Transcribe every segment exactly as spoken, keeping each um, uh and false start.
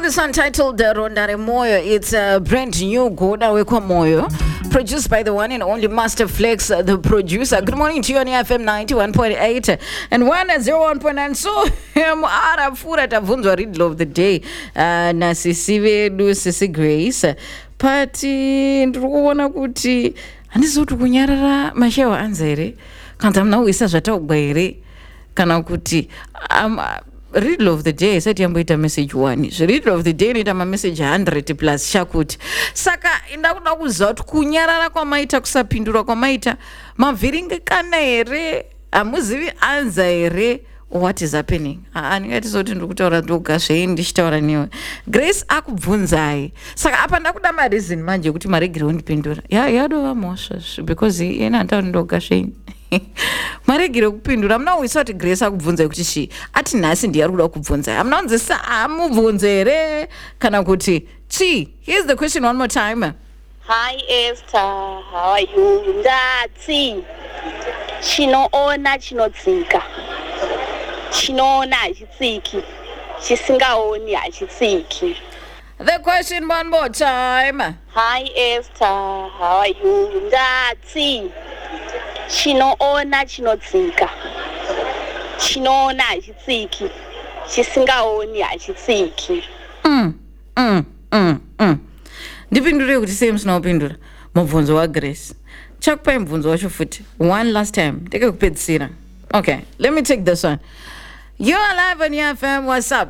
the song titled uh, Rondare Moyo. It's a brand new Goda Wekwa Moyo, produced by the one and only Master Flex, uh, the producer. Good morning to you on F M ninety-one point eight and one oh one point nine. So, um, Arafura Tavunzo riddle of the day. Uh, na Sisi Vedu, Sisi Grace. Pati, ndrukuona kuti handizoti kunyarara mashewa anzere kana mnauisa zvataugwa here kana kuti um, riddle of the day isati yamboita message one riddle of the day inoita mamessage one hundred plus shakuti saka ndakuda kuziva kuti kunyarara kwamaita kusapindura kwamaita mavhiringikana here hamuzivi anza here. What is happening? Andingatizoti ndikutaura ndoga zvei ndichitaura newe. Grace akubvunzai. Saka apa ndakuda mareason manje kuti maregere undipindura. Ya yadova mosha because yena antaura ndoga zvei. Maregere kupindura mna uisa kuti Grace akubvunzai kuti shi ati nhasi ndiye arikuda kubvunzai. Amna unzisa amubvunze here kana kuti chi. Here's the question one more time. Hi Esther, how are you? Ndatsi. Chinoona chinotsinka. Chinoona hachitsiki. Chisingaoni hachitsiki. The question one more time. Hi Esther, how are you? Ndatsi. Chinoona chinotsinka. Chinoona hachitsiki. Chisingaoni hachitsiki. Mm, mm, mm, mm. Ndipindure kuti sei musinopindura mubvunzo wa Grace. Chakupai mubvunzo wacho futi one last time ndikakupedzisira. Okay, let me take this one. You're alive on your F M. What's up?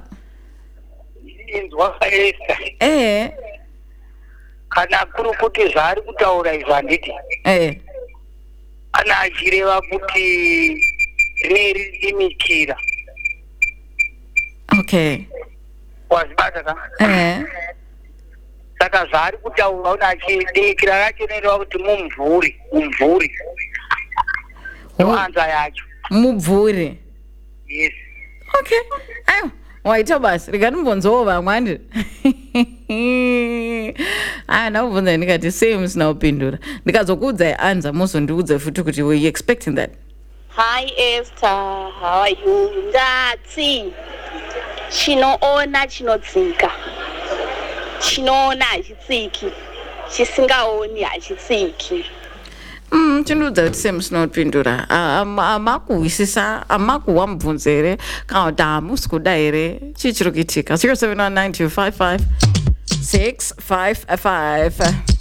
Eh. Kana kuri kuti zvari kutaura izvo handiti. Eh. Ana achireva kuti riririmikira. Okay. Wazibata ka? Eh. Saka zvari kutaura kuti achidekira racho nereva kuti mumvuri, mumvuri. Ndoanza yacho. Mubvuri. Yes. Okay. Ayo, waita basi. Rikanimbonzowo vamwandi. Ah, nakubvunza ndikati sei musina kupindura. Ndikazokuudzai anza muzondiudza futi kuti were you expecting that? Hi Esther, how are you? Ndatsi. Chinoona chinotsinka. Chinoona hachitsiki. Chisingaoni hachitsiki. Mm, chinudza kuti sei musina kupindura. Amakuwisisa, amakuwa mubvunzo here kana kuti hamusi kuda here. Chii chiri kuitika? zero seven one nine two five five six five five.